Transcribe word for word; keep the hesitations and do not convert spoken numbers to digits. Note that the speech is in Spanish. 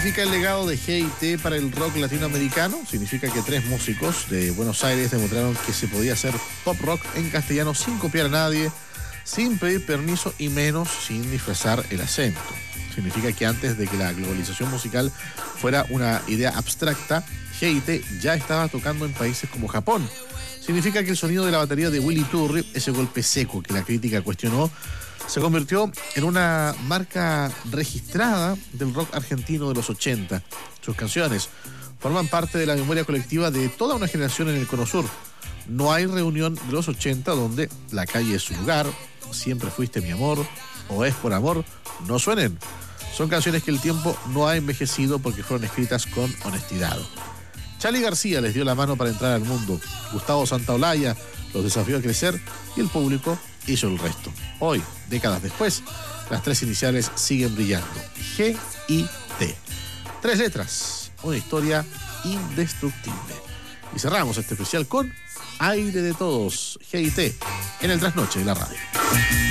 significa el legado de G y T para el rock latinoamericano? Significa que tres músicos de Buenos Aires demostraron que se podía hacer pop rock en castellano sin copiar a nadie, sin pedir permiso y menos sin disfrazar el acento. Significa que antes de que la globalización musical fuera una idea abstracta, G y T ya estaba tocando en países como Japón. Significa que el sonido de la batería de Willy Turri, ese golpe seco que la crítica cuestionó, se convirtió en una marca registrada del rock argentino de los ochenta. Sus canciones forman parte de la memoria colectiva de toda una generación en el Cono Sur. No hay reunión de los ochenta donde La calle es su lugar, Siempre fuiste mi amor o Es por amor no suenen. Son canciones que el tiempo no ha envejecido porque fueron escritas con honestidad. Charly García les dio la mano para entrar al mundo. Gustavo Santaolalla los desafió a crecer y el público hizo el resto. Hoy, décadas después, las tres iniciales siguen brillando. G y T. Tres letras, una historia indestructible. Y cerramos este especial con Aire de Todos, G y T, en el trasnoche de la radio.